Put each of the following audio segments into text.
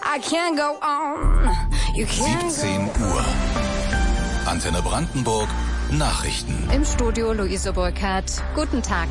I can't go on. You can't 17 Uhr. Antenne Brandenburg. Nachrichten. Im Studio Luise Burkhardt. Guten Tag.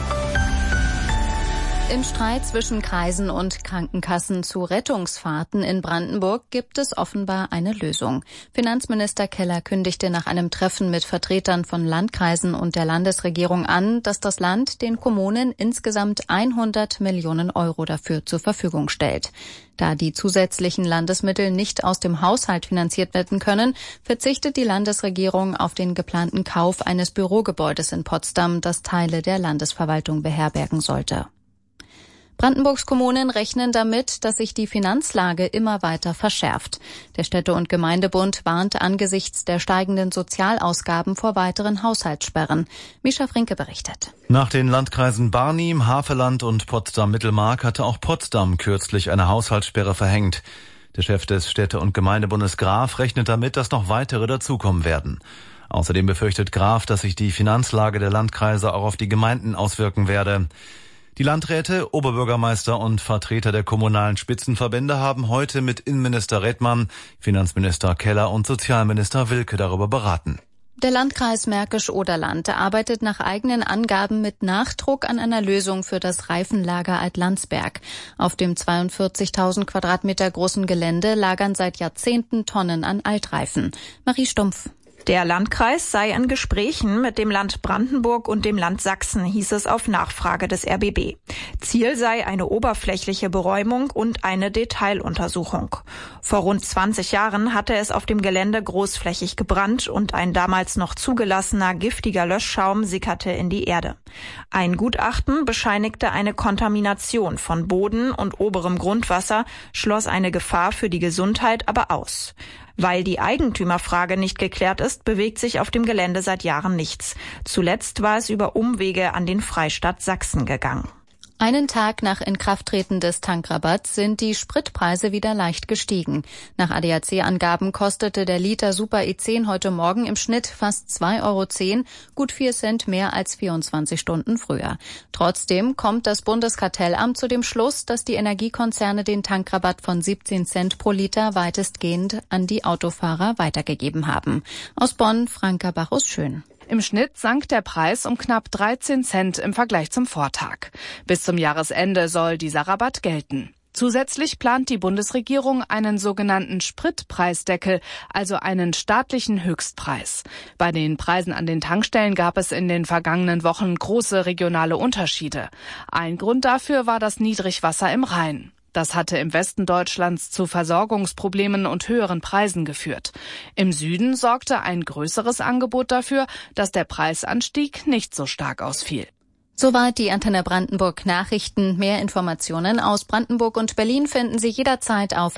Im Streit zwischen Kreisen und Krankenkassen zu Rettungsfahrten in Brandenburg gibt es offenbar eine Lösung. Finanzminister Keller kündigte nach einem Treffen mit Vertretern von Landkreisen und der Landesregierung an, dass das Land den Kommunen insgesamt 100 Millionen Euro dafür zur Verfügung stellt. Da die zusätzlichen Landesmittel nicht aus dem Haushalt finanziert werden können, verzichtet die Landesregierung auf den geplanten Kauf eines Bürogebäudes in Potsdam, das Teile der Landesverwaltung beherbergen sollte. Brandenburgs Kommunen rechnen damit, dass sich die Finanzlage immer weiter verschärft. Der Städte- und Gemeindebund warnt angesichts der steigenden Sozialausgaben vor weiteren Haushaltssperren. Mischa Frinke berichtet. Nach den Landkreisen Barnim, Havelland und Potsdam-Mittelmark hatte auch Potsdam kürzlich eine Haushaltssperre verhängt. Der Chef des Städte- und Gemeindebundes Graf rechnet damit, dass noch weitere dazukommen werden. Außerdem befürchtet Graf, dass sich die Finanzlage der Landkreise auch auf die Gemeinden auswirken werde. Die Landräte, Oberbürgermeister und Vertreter der kommunalen Spitzenverbände haben heute mit Innenminister Redmann, Finanzminister Keller und Sozialminister Wilke darüber beraten. Der Landkreis Märkisch-Oderland arbeitet nach eigenen Angaben mit Nachdruck an einer Lösung für das Reifenlager Alt-Landsberg. Auf dem 42.000 Quadratmeter großen Gelände lagern seit Jahrzehnten Tonnen an Altreifen. Marie Stumpf. Der Landkreis sei in Gesprächen mit dem Land Brandenburg und dem Land Sachsen, hieß es auf Nachfrage des RBB. Ziel sei eine oberflächliche Beräumung und eine Detailuntersuchung. Vor rund 20 Jahren hatte es auf dem Gelände großflächig gebrannt und ein damals noch zugelassener giftiger Löschschaum sickerte in die Erde. Ein Gutachten bescheinigte eine Kontamination von Boden und oberem Grundwasser, schloss eine Gefahr für die Gesundheit aber aus. Weil die Eigentümerfrage nicht geklärt ist, bewegt sich auf dem Gelände seit Jahren nichts. Zuletzt war es über Umwege an den Freistaat Sachsen gegangen. Einen Tag nach Inkrafttreten des Tankrabatts sind die Spritpreise wieder leicht gestiegen. Nach ADAC-Angaben kostete der Liter Super E10 heute Morgen im Schnitt fast 2,10 €, gut 4 Cent mehr als 24 Stunden früher. Trotzdem kommt das Bundeskartellamt zu dem Schluss, dass die Energiekonzerne den Tankrabatt von 17 Cent pro Liter weitestgehend an die Autofahrer weitergegeben haben. Aus Bonn, Franka Bachus-Schön. Im Schnitt sank der Preis um knapp 13 Cent im Vergleich zum Vortag. Bis zum Jahresende soll dieser Rabatt gelten. Zusätzlich plant die Bundesregierung einen sogenannten Spritpreisdeckel, also einen staatlichen Höchstpreis. Bei den Preisen an den Tankstellen gab es in den vergangenen Wochen große regionale Unterschiede. Ein Grund dafür war das Niedrigwasser im Rhein. Das hatte im Westen Deutschlands zu Versorgungsproblemen und höheren Preisen geführt. Im Süden sorgte ein größeres Angebot dafür, dass der Preisanstieg nicht so stark ausfiel. Soweit die Antenne Brandenburg Nachrichten. Mehr Informationen aus Brandenburg und Berlin finden Sie jederzeit auf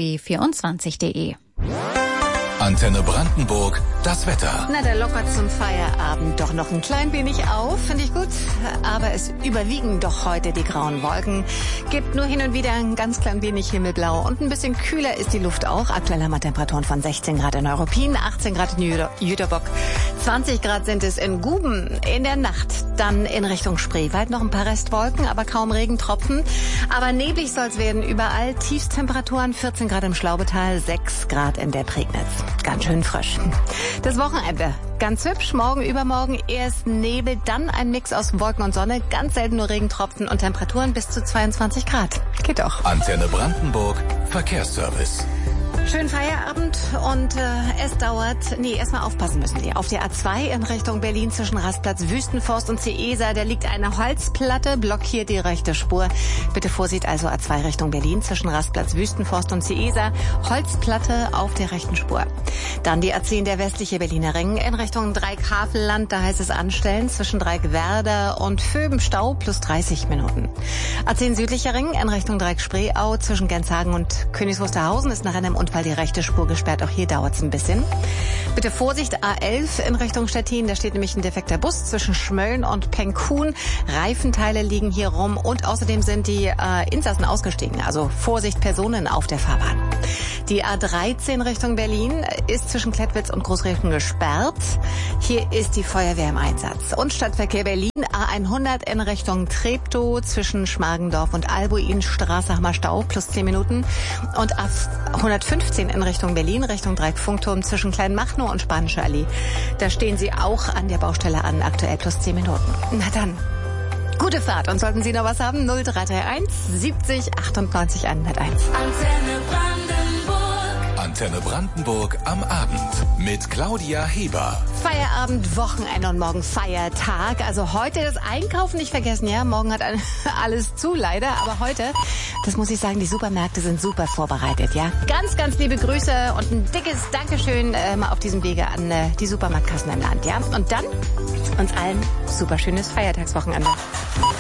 rbb24.de. Antenne Brandenburg, das Wetter. Na, der lockert zum Feierabend doch noch ein klein wenig auf, finde ich gut. Aber es überwiegen doch heute die grauen Wolken. Gibt nur hin und wieder ein ganz klein wenig Himmelblau. Und ein bisschen kühler ist die Luft auch. Aktuell haben wir Temperaturen von 16 Grad in Neuruppin, 18 Grad in Jüterbock, 20 Grad sind es in Guben. In der Nacht dann in Richtung Spreewald noch ein paar Restwolken, aber kaum Regentropfen. Aber neblig soll es werden überall. Tiefstemperaturen 14 Grad im Schlaubetal, 6 Grad in der Prignitz. Ganz schön frisch. Das Wochenende ganz hübsch. Morgen, übermorgen erst Nebel, dann ein Mix aus Wolken und Sonne. Ganz selten nur Regentropfen und Temperaturen bis zu 22 Grad. Geht doch. Antenne Brandenburg, Verkehrsservice. Schönen Feierabend und es dauert, erstmal aufpassen müssen Sie. Auf der A2 in Richtung Berlin zwischen Rastplatz Wüstenforst und Ciesa, da liegt eine Holzplatte, blockiert die rechte Spur. Bitte Vorsicht, also A2 Richtung Berlin zwischen Rastplatz Wüstenforst und Ciesa, Holzplatte auf der rechten Spur. Dann die A10 der westliche Berliner Ring in Richtung Dreieck-Havelland, da heißt es anstellen zwischen Dreieck-Werder und Vöbenstau plus 30 Minuten. A10 südlicher Ring in Richtung Dreieck-Spreeau zwischen Genshagen und Königs Wusterhausen ist nach einem Unfall die rechte Spur gesperrt. Auch hier dauert es ein bisschen. Bitte Vorsicht, A11 in Richtung Stettin. Da steht nämlich ein defekter Bus zwischen Schmölln und Penkhuhn. Reifenteile liegen hier rum und außerdem sind die Insassen ausgestiegen. Also Vorsicht, Personen auf der Fahrbahn. Die A13 Richtung Berlin ist zwischen Klettwitz und Großrechen gesperrt. Hier ist die Feuerwehr im Einsatz. Und Stadtverkehr Berlin. A100 in Richtung Treptow zwischen Schmargendorf und Albuinstraße haben wir Stau, plus 10 Minuten. Und A115 in Richtung Berlin, Richtung Dreieck-Funkturm zwischen Kleinmachnow und Spanische Allee. Da stehen Sie auch an der Baustelle an, aktuell plus 10 Minuten. Na dann, gute Fahrt. Und sollten Sie noch was haben, 0331 70 98 101. Antenne Brandenburg am Abend mit Claudia Heber. Feierabend, Wochenende und morgen Feiertag. Also heute das Einkaufen nicht vergessen, ja. Morgen hat alles zu, leider. Aber heute, das muss ich sagen, die Supermärkte sind super vorbereitet, ja. Ganz, ganz liebe Grüße und ein dickes Dankeschön mal auf diesem Wege an die Supermarktkassen im Land, ja. Und dann uns allen super schönes Feiertagswochenende.